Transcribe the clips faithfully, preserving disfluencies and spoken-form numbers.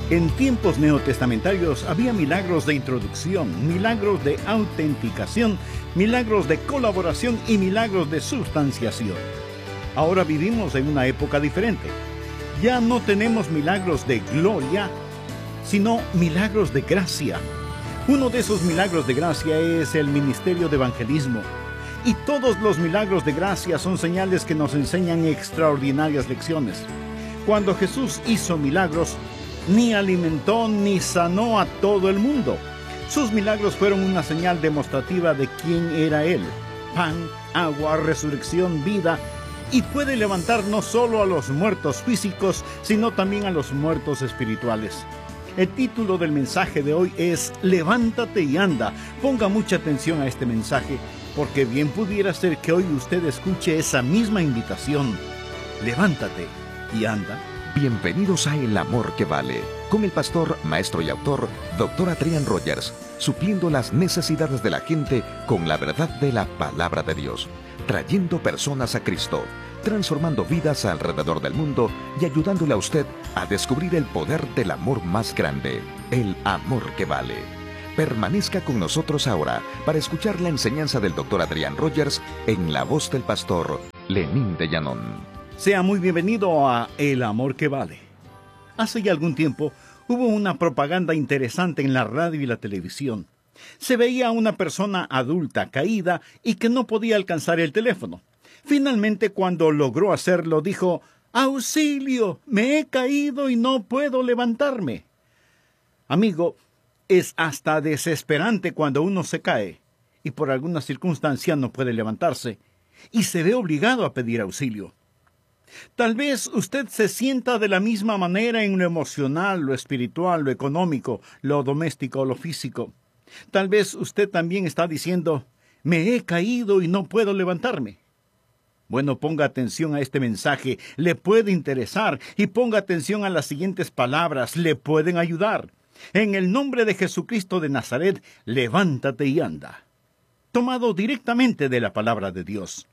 En tiempos neotestamentarios había milagros de introducción, milagros de autenticación, milagros de colaboración y milagros de sustanciación. Ahora vivimos en una época diferente. Ya no tenemos milagros de gloria, sino milagros de gracia. Uno de esos milagros de gracia es el ministerio de evangelismo. Y todos los milagros de gracia son señales que nos enseñan extraordinarias lecciones. Cuando Jesús hizo milagros, ni alimentó ni sanó a todo el mundo. Sus milagros fueron una señal demostrativa de quién era Él. Pan, agua, resurrección, vida, y puede levantar no solo a los muertos físicos, sino también a los muertos espirituales. El título del mensaje de hoy es Levántate y anda. Ponga mucha atención a este mensaje, porque bien pudiera ser que hoy usted escuche esa misma invitación. Levántate y anda. Bienvenidos a El Amor que Vale, con el pastor, maestro y autor, doctor Adrián Rogers, supliendo las necesidades de la gente con la verdad de la palabra de Dios, trayendo personas a Cristo, transformando vidas alrededor del mundo y ayudándole a usted a descubrir el poder del amor más grande, el amor que vale. Permanezca con nosotros ahora para escuchar la enseñanza del doctor Adrián Rogers en la voz del pastor Lenín de Llanón. Sea muy bienvenido a El Amor que Vale. Hace ya algún tiempo hubo una propaganda interesante en la radio y la televisión. Se veía a una persona adulta caída y que no podía alcanzar el teléfono. Finalmente, cuando logró hacerlo, dijo: ¡Auxilio! ¡Me he caído y no puedo levantarme! Amigo, es hasta desesperante cuando uno se cae y por alguna circunstancia no puede levantarse y se ve obligado a pedir auxilio. Tal vez usted se sienta de la misma manera en lo emocional, lo espiritual, lo económico, lo doméstico, lo físico. Tal vez usted también está diciendo: me he caído y no puedo levantarme. Bueno, ponga atención a este mensaje, le puede interesar, y ponga atención a las siguientes palabras, le pueden ayudar. En el nombre de Jesucristo de Nazaret, levántate y anda. Tomado directamente de la palabra de Dios.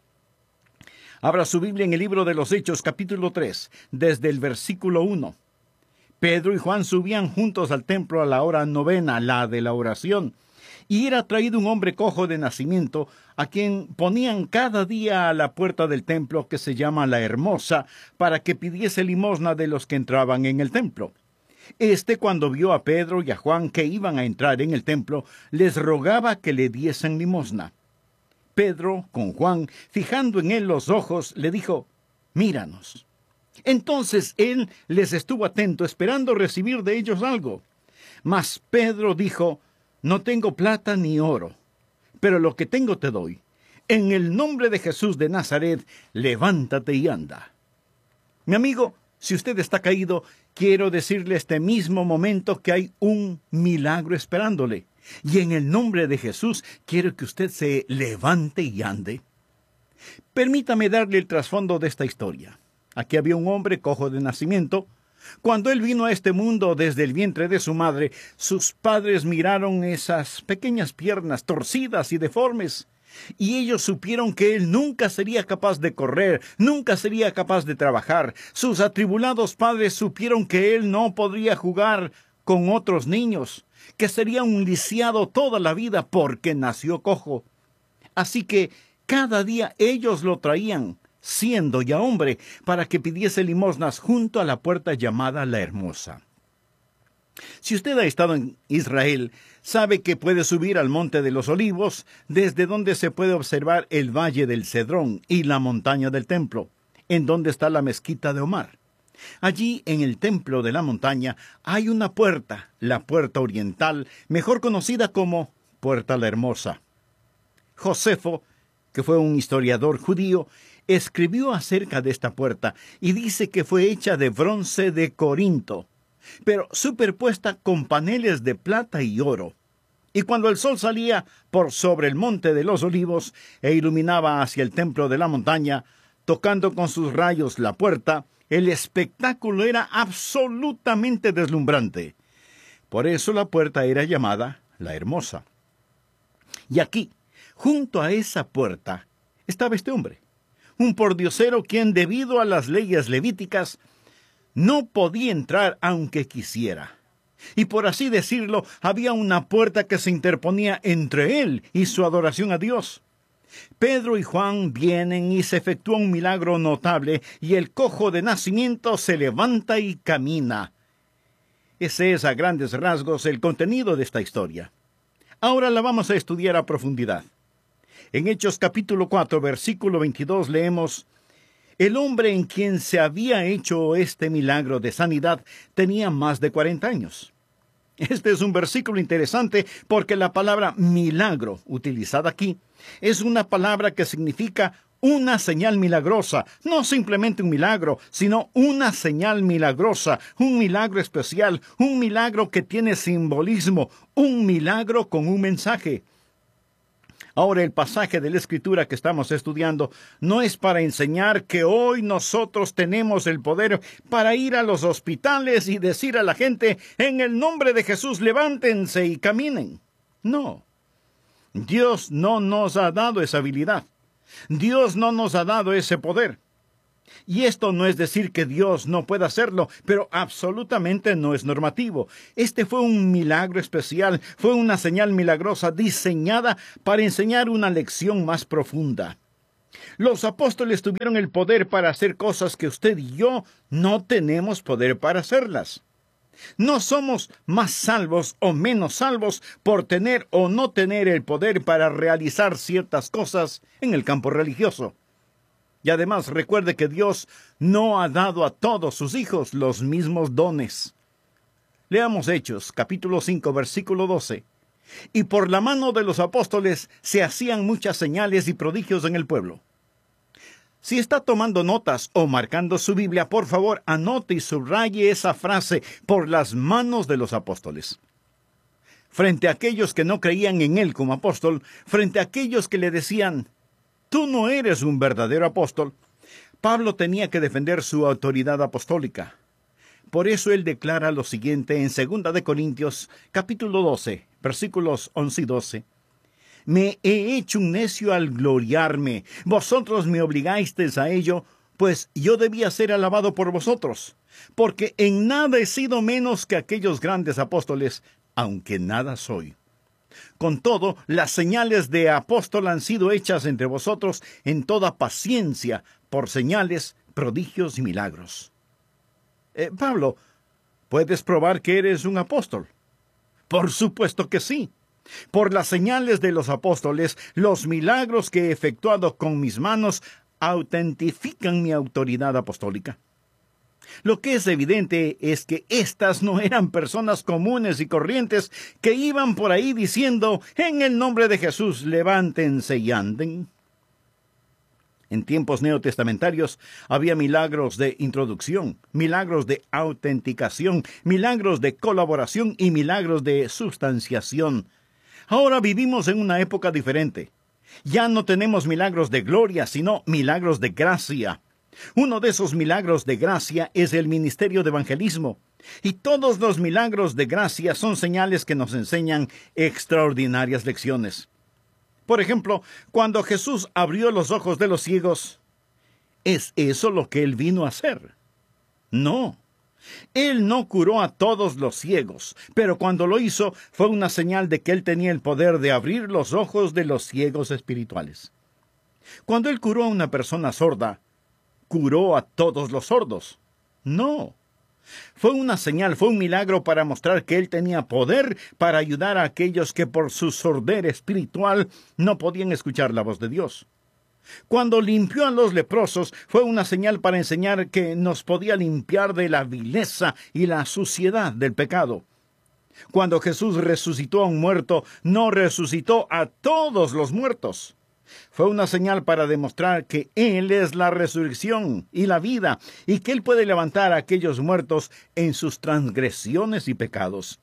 Abra su Biblia en el libro de los Hechos, capítulo tres, desde el versículo uno. Pedro y Juan subían juntos al templo a la hora novena, la de la oración, y era traído un hombre cojo de nacimiento, a quien ponían cada día a la puerta del templo, que se llama La Hermosa, para que pidiese limosna de los que entraban en el templo. Este, cuando vio a Pedro y a Juan que iban a entrar en el templo, les rogaba que le diesen limosna. Pedro, con Juan, fijando en él los ojos, le dijo: míranos. Entonces él les estuvo atento, esperando recibir de ellos algo. Mas Pedro dijo: no tengo plata ni oro, pero lo que tengo te doy. En el nombre de Jesús de Nazaret, levántate y anda. Mi amigo, si usted está caído, quiero decirle este mismo momento que hay un milagro esperándole. Y en el nombre de Jesús, quiero que usted se levante y ande. Permítame darle el trasfondo de esta historia. Aquí había un hombre cojo de nacimiento. Cuando él vino a este mundo desde el vientre de su madre, sus padres miraron esas pequeñas piernas torcidas y deformes, y ellos supieron que él nunca sería capaz de correr, nunca sería capaz de trabajar. Sus atribulados padres supieron que él no podría jugar con otros niños, que sería un lisiado toda la vida porque nació cojo. Así que cada día ellos lo traían, siendo ya hombre, para que pidiese limosnas junto a la puerta llamada La Hermosa. Si usted ha estado en Israel, sabe que puede subir al Monte de los Olivos, desde donde se puede observar el Valle del Cedrón y la montaña del Templo, en donde está la mezquita de Omar. Allí, en el templo de la montaña, hay una puerta, la puerta oriental, mejor conocida como Puerta la Hermosa. Josefo, que fue un historiador judío, escribió acerca de esta puerta y dice que fue hecha de bronce de Corinto, pero superpuesta con paneles de plata y oro. Y cuando el sol salía por sobre el monte de los olivos e iluminaba hacia el templo de la montaña, tocando con sus rayos la puerta, el espectáculo era absolutamente deslumbrante. Por eso la puerta era llamada La Hermosa. Y aquí, junto a esa puerta, estaba este hombre, un pordiosero quien, debido a las leyes levíticas, no podía entrar aunque quisiera. Y por así decirlo, había una puerta que se interponía entre él y su adoración a Dios. Pedro y Juan vienen y se efectúa un milagro notable y el cojo de nacimiento se levanta y camina. Ese es a grandes rasgos el contenido de esta historia. Ahora la vamos a estudiar a profundidad. En Hechos capítulo cuatro, versículo veintidós leemos: el hombre en quien se había hecho este milagro de sanidad tenía más de cuarenta años. Este es un versículo interesante porque la palabra milagro utilizada aquí es una palabra que significa una señal milagrosa, no simplemente un milagro, sino una señal milagrosa, un milagro especial, un milagro que tiene simbolismo, un milagro con un mensaje. Ahora, el pasaje de la Escritura que estamos estudiando no es para enseñar que hoy nosotros tenemos el poder para ir a los hospitales y decir a la gente, en el nombre de Jesús, levántense y caminen. No. Dios no nos ha dado esa habilidad. Dios no nos ha dado ese poder. Y esto no es decir que Dios no pueda hacerlo, pero absolutamente no es normativo. Este fue un milagro especial, fue una señal milagrosa diseñada para enseñar una lección más profunda. Los apóstoles tuvieron el poder para hacer cosas que usted y yo no tenemos poder para hacerlas. No somos más salvos o menos salvos por tener o no tener el poder para realizar ciertas cosas en el campo religioso. Y además recuerde que Dios no ha dado a todos sus hijos los mismos dones. Leamos Hechos, capítulo cinco, versículo doce. Y por la mano de los apóstoles se hacían muchas señales y prodigios en el pueblo. Si está tomando notas o marcando su Biblia, por favor, anote y subraye esa frase, por las manos de los apóstoles. Frente a aquellos que no creían en él como apóstol, frente a aquellos que le decían, tú no eres un verdadero apóstol, Pablo tenía que defender su autoridad apostólica. Por eso él declara lo siguiente en segunda de Corintios, capítulo doce, versículos once y doce. Me he hecho un necio al gloriarme. Vosotros me obligasteis a ello, pues yo debía ser alabado por vosotros, porque en nada he sido menos que aquellos grandes apóstoles, aunque nada soy. Con todo, las señales de apóstol han sido hechas entre vosotros en toda paciencia, por señales, prodigios y milagros. Eh, Pablo, ¿puedes probar que eres un apóstol? Por supuesto que sí. Por las señales de los apóstoles, los milagros que he efectuado con mis manos autentifican mi autoridad apostólica. Lo que es evidente es que éstas no eran personas comunes y corrientes que iban por ahí diciendo, en el nombre de Jesús, levántense y anden. En tiempos neotestamentarios había milagros de introducción, milagros de autenticación, milagros de colaboración y milagros de sustanciación. Ahora vivimos en una época diferente. Ya no tenemos milagros de gloria, sino milagros de gracia. Uno de esos milagros de gracia es el ministerio de evangelismo. Y todos los milagros de gracia son señales que nos enseñan extraordinarias lecciones. Por ejemplo, cuando Jesús abrió los ojos de los ciegos, ¿es eso lo que él vino a hacer? No. Él no curó a todos los ciegos, pero cuando lo hizo fue una señal de que él tenía el poder de abrir los ojos de los ciegos espirituales. Cuando él curó a una persona sorda, ¿curó a todos los sordos? No. Fue una señal, fue un milagro para mostrar que él tenía poder para ayudar a aquellos que por su sordera espiritual no podían escuchar la voz de Dios. Cuando limpió a los leprosos, fue una señal para enseñar que nos podía limpiar de la vileza y la suciedad del pecado. Cuando Jesús resucitó a un muerto, no resucitó a todos los muertos. Fue una señal para demostrar que Él es la resurrección y la vida, y que Él puede levantar a aquellos muertos en sus transgresiones y pecados.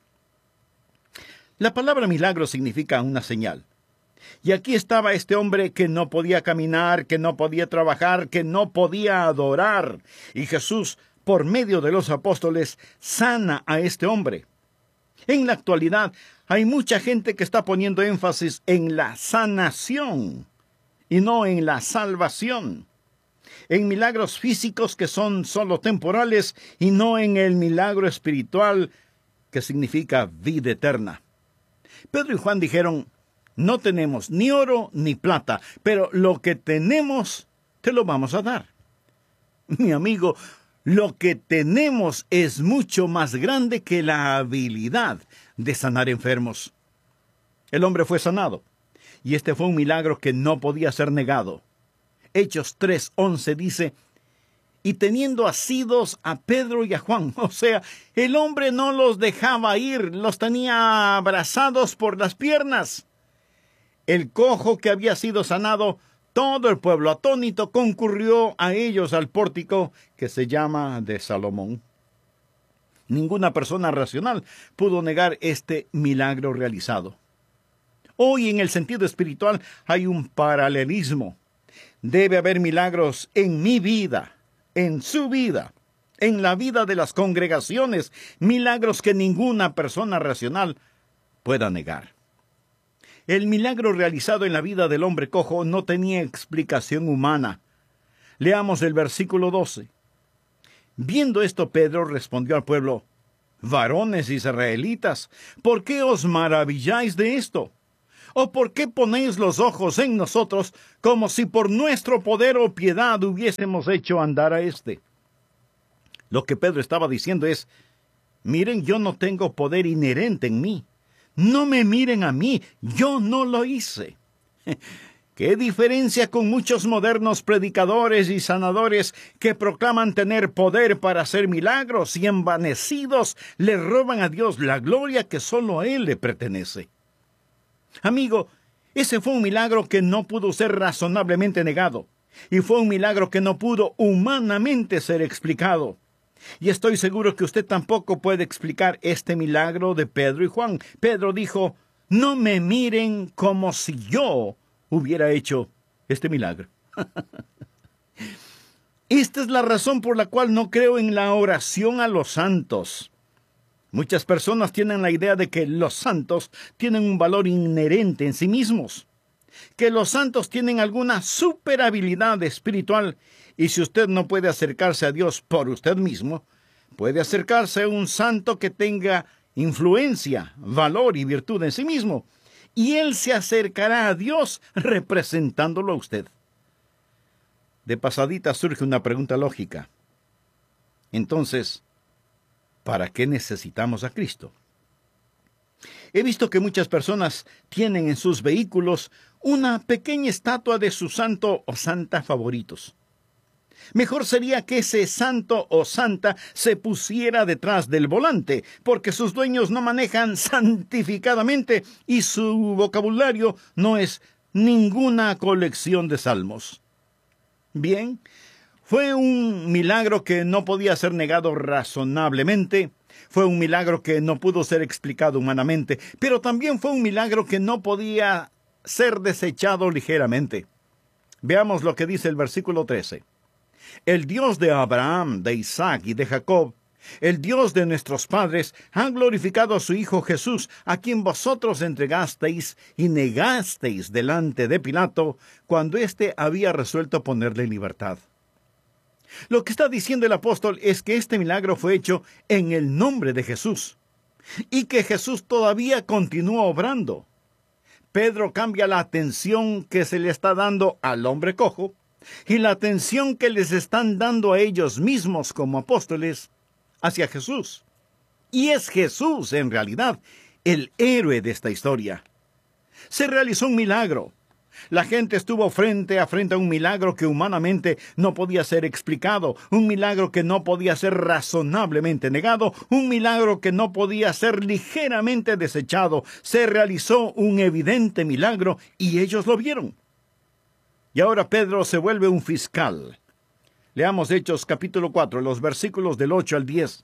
La palabra milagro significa una señal. Y aquí estaba este hombre que no podía caminar, que no podía trabajar, que no podía adorar. Y Jesús, por medio de los apóstoles, sana a este hombre. En la actualidad, hay mucha gente que está poniendo énfasis en la sanación y no en la salvación. En milagros físicos que son solo temporales y no en el milagro espiritual que significa vida eterna. Pedro y Juan dijeron, no tenemos ni oro ni plata, pero lo que tenemos te lo vamos a dar. Mi amigo, lo que tenemos es mucho más grande que la habilidad de sanar enfermos. El hombre fue sanado, y este fue un milagro que no podía ser negado. Hechos tres once dice, y teniendo asidos a Pedro y a Juan, o sea, el hombre no los dejaba ir, los tenía abrazados por las piernas. El cojo que había sido sanado, todo el pueblo atónito concurrió a ellos al pórtico que se llama de Salomón. Ninguna persona racional pudo negar este milagro realizado. Hoy en el sentido espiritual hay un paralelismo. Debe haber milagros en mi vida, en su vida, en la vida de las congregaciones, milagros que ninguna persona racional pueda negar. El milagro realizado en la vida del hombre cojo no tenía explicación humana. Leamos el versículo doce. Viendo esto, Pedro respondió al pueblo, varones israelitas, ¿por qué os maravilláis de esto? ¿O por qué ponéis los ojos en nosotros como si por nuestro poder o piedad hubiésemos hecho andar a éste? Lo que Pedro estaba diciendo es, miren, yo no tengo poder inherente en mí. No me miren a mí, yo no lo hice. ¿Qué diferencia con muchos modernos predicadores y sanadores que proclaman tener poder para hacer milagros y envanecidos le roban a Dios la gloria que solo a Él le pertenece? Amigo, ese fue un milagro que no pudo ser razonablemente negado, y fue un milagro que no pudo humanamente ser explicado. Y estoy seguro que usted tampoco puede explicar este milagro de Pedro y Juan. Pedro dijo, no me miren como si yo hubiera hecho este milagro. Esta es la razón por la cual no creo en la oración a los santos. Muchas personas tienen la idea de que los santos tienen un valor inherente en sí mismos, que los santos tienen alguna superhabilidad espiritual, y si usted no puede acercarse a Dios por usted mismo, puede acercarse a un santo que tenga influencia, valor y virtud en sí mismo, y él se acercará a Dios representándolo a usted. De pasadita surge una pregunta lógica. Entonces, ¿para qué necesitamos a Cristo? He visto que muchas personas tienen en sus vehículos una pequeña estatua de su santo o santa favoritos. Mejor sería que ese santo o santa se pusiera detrás del volante, porque sus dueños no manejan santificadamente y su vocabulario no es ninguna colección de salmos. Bien, fue un milagro que no podía ser negado razonablemente, fue un milagro que no pudo ser explicado humanamente, pero también fue un milagro que no podía ser desechado ligeramente. Veamos lo que dice el versículo trece. El Dios de Abraham, de Isaac y de Jacob, el Dios de nuestros padres, ha glorificado a su Hijo Jesús, a quien vosotros entregasteis y negasteis delante de Pilato, cuando éste había resuelto ponerle en libertad. Lo que está diciendo el apóstol es que este milagro fue hecho en el nombre de Jesús, y que Jesús todavía continúa obrando. Pedro cambia la atención que se le está dando al hombre cojo, y la atención que les están dando a ellos mismos como apóstoles hacia Jesús. Y es Jesús, en realidad, el héroe de esta historia. Se realizó un milagro. La gente estuvo frente a frente a un milagro que humanamente no podía ser explicado, un milagro que no podía ser razonablemente negado, un milagro que no podía ser ligeramente desechado. Se realizó un evidente milagro y ellos lo vieron. Y ahora Pedro se vuelve un fiscal. Leamos Hechos capítulo cuatro, los versículos del ocho al diez.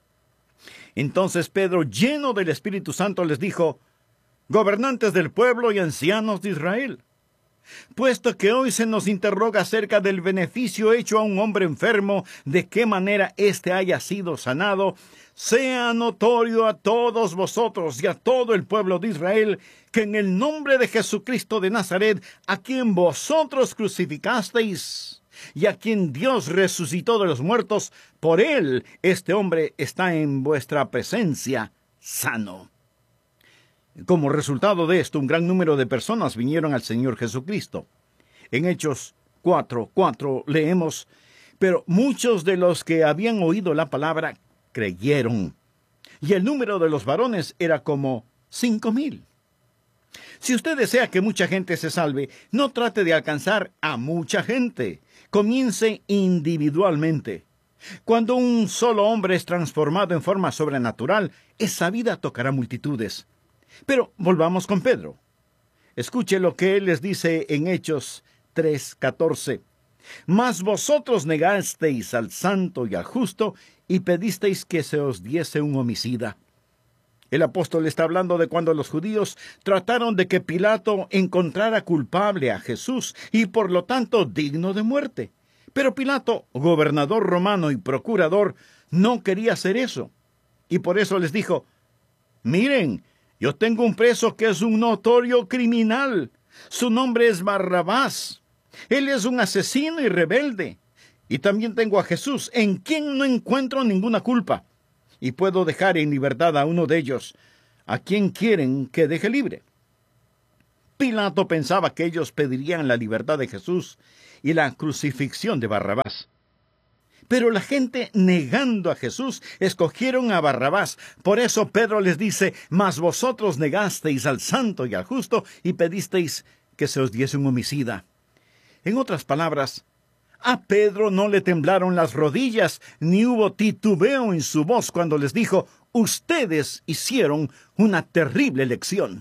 Entonces Pedro, lleno del Espíritu Santo, les dijo, gobernantes del pueblo y ancianos de Israel, puesto que hoy se nos interroga acerca del beneficio hecho a un hombre enfermo, de qué manera éste haya sido sanado, sea notorio a todos vosotros y a todo el pueblo de Israel, que en el nombre de Jesucristo de Nazaret, a quien vosotros crucificasteis, y a quien Dios resucitó de los muertos, por él este hombre está en vuestra presencia sano. Como resultado de esto, un gran número de personas vinieron al Señor Jesucristo. En Hechos cuatro cuatro leemos: pero muchos de los que habían oído la palabra creyeron, y el número de los varones era como cinco mil. Si usted desea que mucha gente se salve, no trate de alcanzar a mucha gente. Comience individualmente. Cuando un solo hombre es transformado en forma sobrenatural, esa vida tocará multitudes. Pero volvamos con Pedro. Escuche lo que él les dice en Hechos tres catorce. Mas vosotros negasteis al santo y al justo, y pedisteis que se os diese un homicida. El apóstol está hablando de cuando los judíos trataron de que Pilato encontrara culpable a Jesús y por lo tanto digno de muerte. Pero Pilato, gobernador romano y procurador, no quería hacer eso. Y por eso les dijo: miren, yo tengo un preso que es un notorio criminal. Su nombre es Barrabás. Él es un asesino y rebelde. Y también tengo a Jesús, en quien no encuentro ninguna culpa. Y puedo dejar en libertad a uno de ellos, a quien quieren que deje libre. Pilato pensaba que ellos pedirían la libertad de Jesús y la crucifixión de Barrabás. Pero la gente, negando a Jesús, escogieron a Barrabás. Por eso Pedro les dice: mas vosotros negasteis al santo y al justo, y pedisteis que se os diese un homicida. En otras palabras, a Pedro no le temblaron las rodillas, ni hubo titubeo en su voz cuando les dijo: ustedes hicieron una terrible elección.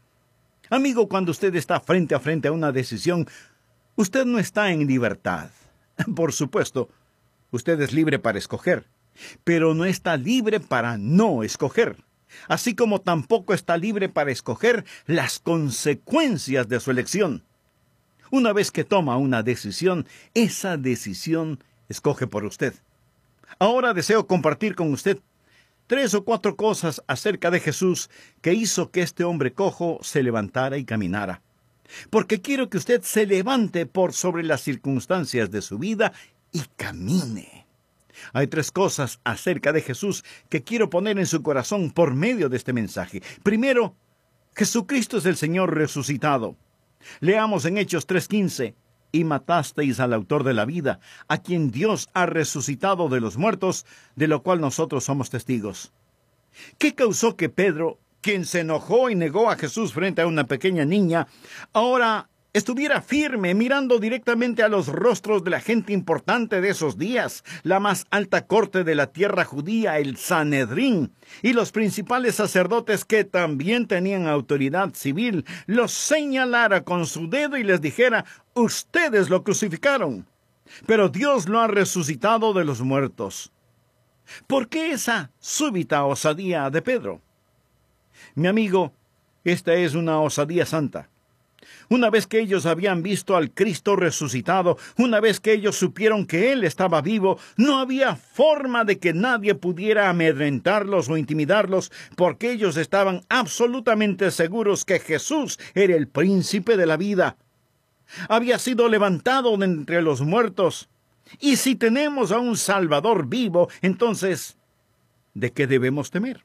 Amigo, cuando usted está frente a frente a una decisión, usted no está en libertad. Por supuesto, usted es libre para escoger, pero no está libre para no escoger, así como tampoco está libre para escoger las consecuencias de su elección. Una vez que toma una decisión, esa decisión escoge por usted. Ahora deseo compartir con usted tres o cuatro cosas acerca de Jesús que hizo que este hombre cojo se levantara y caminara. Porque quiero que usted se levante por sobre las circunstancias de su vida y camine. Hay tres cosas acerca de Jesús que quiero poner en su corazón por medio de este mensaje. Primero, Jesucristo es el Señor resucitado. Leamos en Hechos tres quince. Y matasteis al autor de la vida, a quien Dios ha resucitado de los muertos, de lo cual nosotros somos testigos. ¿Qué causó que Pedro, quien se enojó y negó a Jesús frente a una pequeña niña, ahora estuviera firme, mirando directamente a los rostros de la gente importante de esos días, la más alta corte de la tierra judía, el Sanedrín, y los principales sacerdotes que también tenían autoridad civil, los señalara con su dedo y les dijera: ustedes lo crucificaron, pero Dios lo ha resucitado de los muertos? ¿Por qué esa súbita osadía de Pedro? Mi amigo, esta es una osadía santa. Una vez que ellos habían visto al Cristo resucitado, una vez que ellos supieron que Él estaba vivo, no había forma de que nadie pudiera amedrentarlos o intimidarlos, porque ellos estaban absolutamente seguros que Jesús era el príncipe de la vida. Había sido levantado de entre los muertos. Y si tenemos a un Salvador vivo, entonces, ¿de qué debemos temer?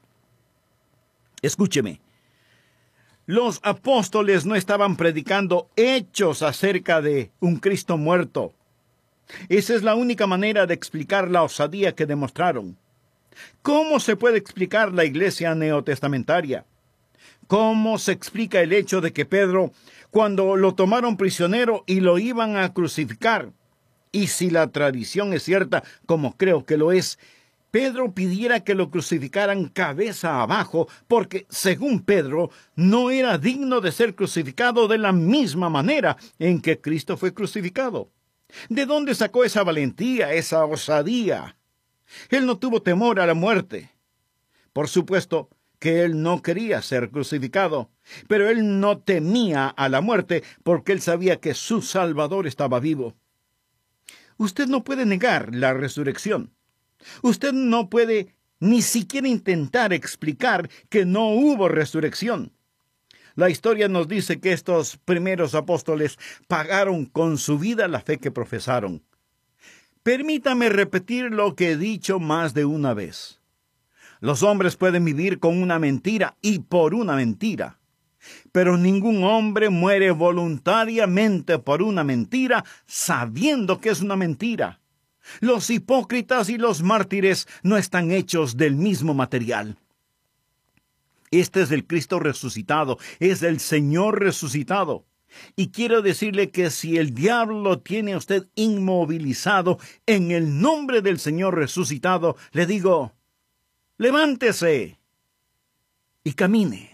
Escúcheme. Los apóstoles no estaban predicando hechos acerca de un Cristo muerto. Esa es la única manera de explicar la osadía que demostraron. ¿Cómo se puede explicar la iglesia neotestamentaria? ¿Cómo se explica el hecho de que Pedro, cuando lo tomaron prisionero y lo iban a crucificar, y si la tradición es cierta, como creo que lo es, Pedro pidiera que lo crucificaran cabeza abajo, porque, según Pedro, no era digno de ser crucificado de la misma manera en que Cristo fue crucificado? ¿De dónde sacó esa valentía, esa osadía? Él no tuvo temor a la muerte. Por supuesto que él no quería ser crucificado, pero él no temía a la muerte porque él sabía que su Salvador estaba vivo. Usted no puede negar la resurrección. Usted no puede ni siquiera intentar explicar que no hubo resurrección. La historia nos dice que estos primeros apóstoles pagaron con su vida la fe que profesaron. Permítame repetir lo que he dicho más de una vez. Los hombres pueden vivir con una mentira y por una mentira, pero ningún hombre muere voluntariamente por una mentira sabiendo que es una mentira. Los hipócritas y los mártires no están hechos del mismo material. Este es el Cristo resucitado, es el Señor resucitado. Y quiero decirle que si el diablo lo tiene a usted inmovilizado, en el nombre del Señor resucitado, le digo, levántese y camine.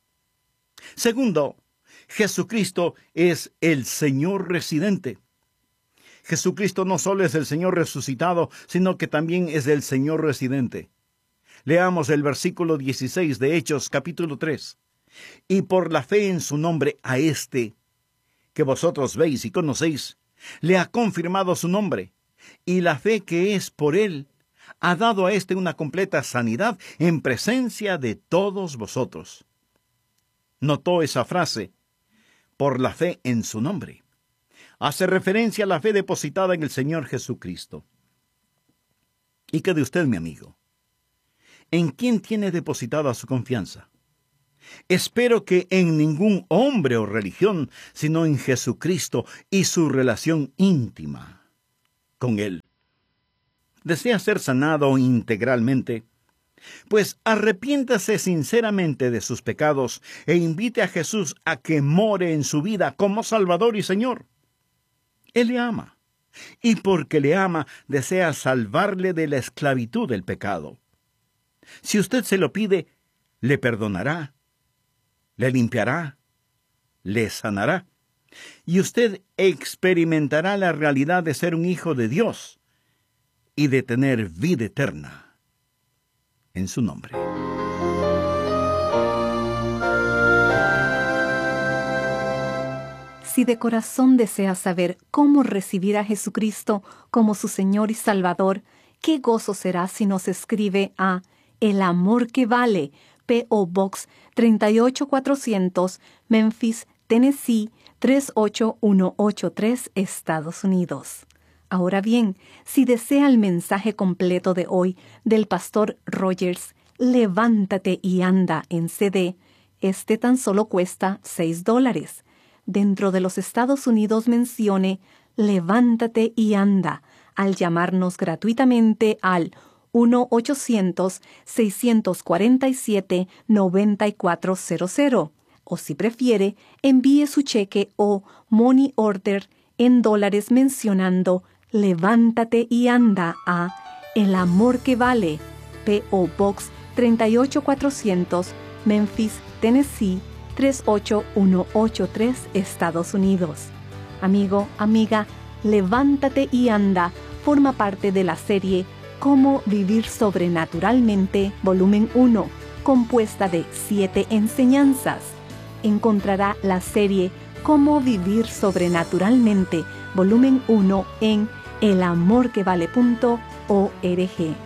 Segundo, Jesucristo es el Señor residente. Jesucristo no solo es el Señor resucitado, sino que también es el Señor residente. Leamos el versículo dieciséis de Hechos, capítulo tres. Y por la fe en su nombre a este, que vosotros veis y conocéis, le ha confirmado su nombre, y la fe que es por él ha dado a éste una completa sanidad en presencia de todos vosotros. Notó esa frase, por la fe en su nombre. Hace referencia a la fe depositada en el Señor Jesucristo. ¿Y qué de usted, mi amigo? ¿En quién tiene depositada su confianza? Espero que en ningún hombre o religión, sino en Jesucristo y su relación íntima con Él. ¿Desea ser sanado integralmente? Pues arrepiéntase sinceramente de sus pecados e invite a Jesús a que more en su vida como Salvador y Señor. Él le ama, y porque le ama, desea salvarle de la esclavitud del pecado. Si usted se lo pide, le perdonará, le limpiará, le sanará, y usted experimentará la realidad de ser un hijo de Dios y de tener vida eterna en su nombre. Si de corazón desea saber cómo recibir a Jesucristo como su Señor y Salvador, qué gozo será si nos escribe a El Amor que Vale, P O Box treinta y ocho cuatrocientos, Memphis, Tennessee tres ocho uno ocho tres, Estados Unidos. Ahora bien, si desea el mensaje completo de hoy del pastor Rogers, Levántate y anda en C D, este tan solo cuesta seis dólares. Dentro de los Estados Unidos mencione Levántate y anda al llamarnos gratuitamente al uno ochocientos, seis cuatro siete, nueve cuatro cero cero. O si prefiere, envíe su cheque o money order en dólares mencionando Levántate y anda a El Amor que Vale, P O Box treinta y ocho cuatrocientos, Memphis, Tennessee tres ocho uno ocho tres, Estados Unidos. Amigo, amiga, Levántate y anda forma parte de la serie Cómo vivir sobrenaturalmente, volumen uno, compuesta de siete enseñanzas. Encontrará la serie Cómo vivir sobrenaturalmente, volumen uno en el amor que vale punto org.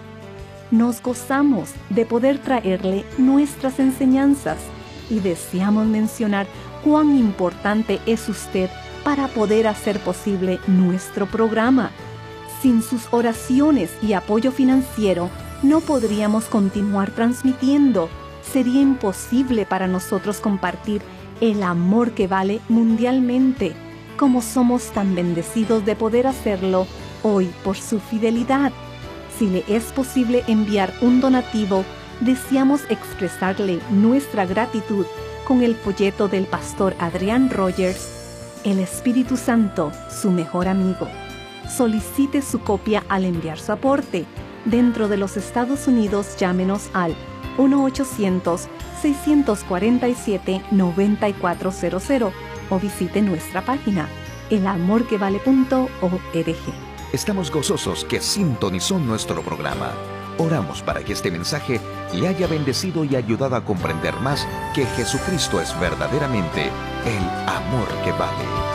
Nos gozamos de poder traerle nuestras enseñanzas y deseamos mencionar cuán importante es usted para poder hacer posible nuestro programa. Sin sus oraciones y apoyo financiero, no podríamos continuar transmitiendo. Sería imposible para nosotros compartir el amor que vale mundialmente, como somos tan bendecidos de poder hacerlo hoy por su fidelidad. Si le es posible enviar un donativo, deseamos expresarle nuestra gratitud con el folleto del pastor Adrián Rogers, El Espíritu Santo, su mejor amigo. Solicite su copia al enviar su aporte. Dentro de los Estados Unidos, llámenos al uno ochocientos, seis cuatro siete, nueve cuatro cero cero o visite nuestra página el amor que vale punto org. Estamos gozosos que sintonizó nuestro programa. Oramos para que este mensaje le haya bendecido y ayudado a comprender más que Jesucristo es verdaderamente el amor que vale.